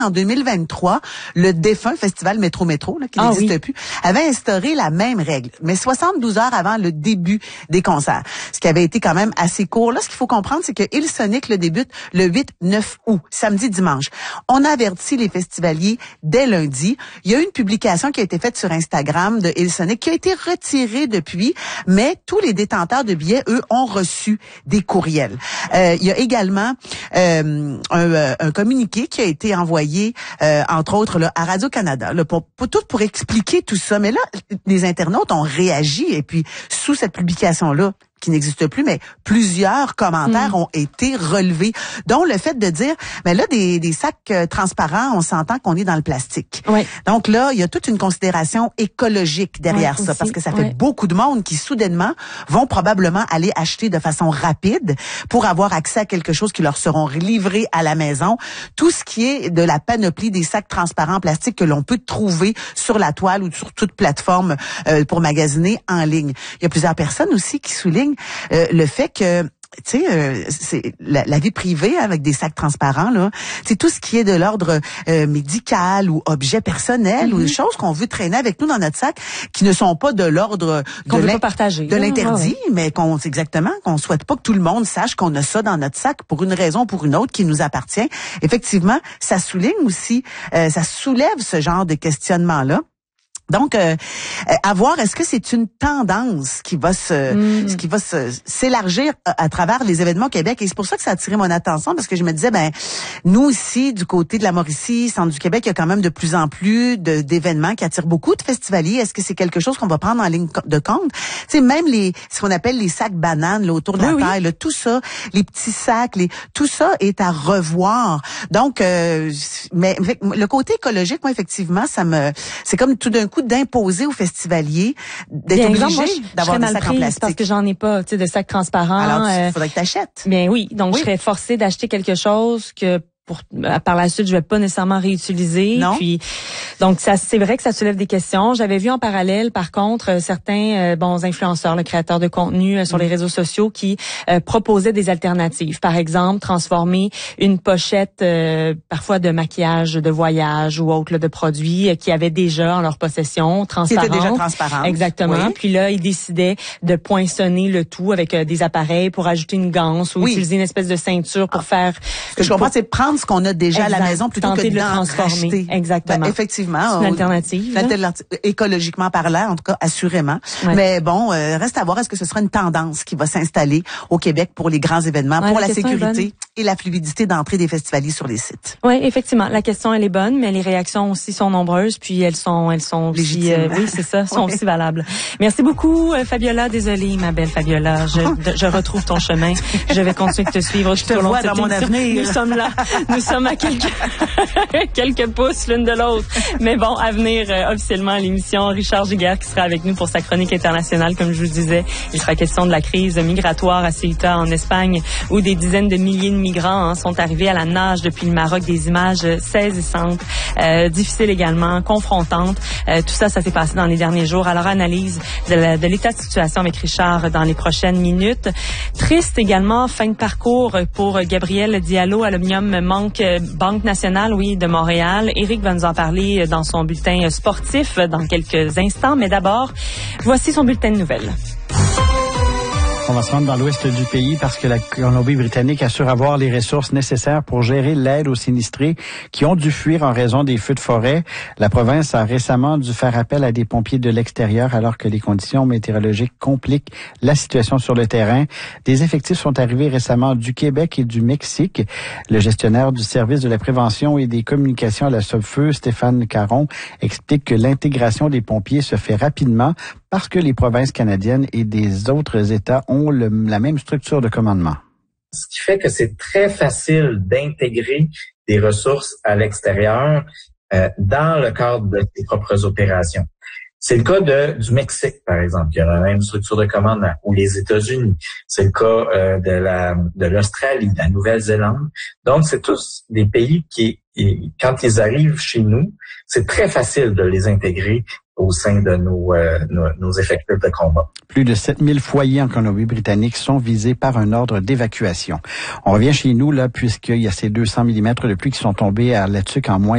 En 2023, le défunt Festival Métro, là, qui n'existe plus, avait instauré la même règle, mais 72 heures avant le début des concerts. Ce qui avait été quand même assez court. Là, ce qu'il faut comprendre, c'est que Hillsonic le débute le 8-9 août, samedi, dimanche. On a averti les festivaliers dès lundi. Il y a eu une publication qui a été faite sur Instagram de Hillsonic qui a été retirée depuis, mais tous les détenteurs de billets, eux, ont reçu des courriels. Il y a également un communiqué qui a été envoyé entre autres là, à Radio-Canada là, pour expliquer tout ça. Mais là, les internautes ont réagi et puis sous cette publication-là, qui n'existe plus, mais plusieurs commentaires ont été relevés, dont le fait de dire, mais là, des sacs transparents, on s'entend qu'on est dans le plastique. Oui. Donc là, il y a toute une considération écologique derrière ça, parce que ça fait beaucoup de monde qui, soudainement, vont probablement aller acheter de façon rapide pour avoir accès à quelque chose qui leur seront livrés à la maison. Tout ce qui est de la panoplie des sacs transparents en plastique que l'on peut trouver sur la toile ou sur toute plateforme pour magasiner en ligne. Il y a plusieurs personnes aussi qui soulignent le fait que c'est la vie privée avec des sacs transparents là, c'est tout ce qui est de l'ordre médical ou objet personnel ou des choses qu'on veut traîner avec nous dans notre sac qui ne sont pas de l'ordre de l'interdit, mais qu'on souhaite pas que tout le monde sache qu'on a ça dans notre sac pour une raison ou pour une autre qui nous appartient. Effectivement, ça souligne aussi, ça soulève ce genre de questionnement là. Donc, à voir, est-ce que c'est une tendance qui va s'élargir à travers les événements au Québec? Et c'est pour ça que ça a attiré mon attention, parce que je me disais, nous ici, du côté de la Mauricie, centre du Québec, il y a quand même de plus en plus d'événements qui attirent beaucoup de festivaliers. Est-ce que c'est quelque chose qu'on va prendre en ligne de compte? Tu sais, même ce qu'on appelle les sacs bananes, là, autour de la taille, là, tout ça, les petits sacs, tout ça est à revoir. Donc, mais le côté écologique, moi, effectivement, c'est comme tout d'un coup d'imposer aux festivaliers d'être obligés d'avoir des sacs en plastique. Parce que j'en ai pas, de sacs transparents. Alors, il faudrait que tu achètes. Mais oui, donc je serais forcée d'acheter quelque chose que par la suite, je vais pas nécessairement réutiliser. Non. Puis, donc, c'est vrai que ça soulève des questions. J'avais vu en parallèle, par contre, certains bons influenceurs, le créateur de contenu sur les réseaux sociaux qui proposaient des alternatives. Par exemple, transformer une pochette parfois de maquillage, de voyage ou autre là, de produits qui avaient déjà en leur possession, transparente. Qui était déjà transparente. Exactement. Oui. Puis là, ils décidaient de poinçonner le tout avec des appareils pour ajouter une ganse ou utiliser une espèce de ceinture pour faire... Ce que je comprends, c'est prendre ce qu'on a déjà à la maison plutôt que de le transformer. Racheter. Exactement. Effectivement. C'est une alternative. Écologiquement parlant, en tout cas, assurément. Ouais. Mais bon, reste à voir, est-ce que ce sera une tendance qui va s'installer au Québec pour les grands événements, pour la sécurité et la fluidité d'entrée des festivaliers sur les sites? Oui, effectivement. La question, elle est bonne, mais les réactions aussi sont nombreuses, puis elles sont aussi, oui, c'est ça, sont aussi valables. Merci beaucoup, Fabiola. Désolée, ma belle Fabiola. Je retrouve ton chemin. Je vais continuer de te suivre. Je te vois dans mon avenir. Nous sommes là. Nous sommes à quelques pouces l'une de l'autre. Mais bon, à venir officiellement à l'émission, Richard Giguère qui sera avec nous pour sa chronique internationale, comme je vous disais. Il sera question de la crise migratoire à Ceuta en Espagne, où des dizaines de milliers de migrants sont arrivés à la nage depuis le Maroc. Des images saisissantes, difficiles également, confrontantes. Tout ça s'est passé dans les derniers jours. Alors, analyse de l'état de situation avec Richard dans les prochaines minutes. Triste également, fin de parcours pour Gabriel Diallo, Aluminium Banque nationale, de Montréal. Éric va nous en parler dans son bulletin sportif dans quelques instants. Mais d'abord, voici son bulletin de nouvelles. On va se rendre dans l'ouest du pays parce que la Colombie-Britannique assure avoir les ressources nécessaires pour gérer l'aide aux sinistrés qui ont dû fuir en raison des feux de forêt. La province a récemment dû faire appel à des pompiers de l'extérieur alors que les conditions météorologiques compliquent la situation sur le terrain. Des effectifs sont arrivés récemment du Québec et du Mexique. Le gestionnaire du service de la prévention et des communications à la Sopfeu, Stéphane Caron, explique que l'intégration des pompiers se fait rapidement parce que les provinces canadiennes et des autres États ont la même structure de commandement. Ce qui fait que c'est très facile d'intégrer des ressources à l'extérieur dans le cadre de ses propres opérations. C'est le cas du Mexique, par exemple, qui a la même structure de commandement, ou les États-Unis. C'est le cas de l'Australie, de la Nouvelle-Zélande. Donc, c'est tous des pays qui, quand ils arrivent chez nous, c'est très facile de les intégrer au sein de nos effectifs de combat. Plus de 7000 foyers en Colombie-Britannique sont visés par un ordre d'évacuation. On revient chez nous, là, puisqu'il y a ces 200 mm de pluie qui sont tombés à Là-Tuc en moins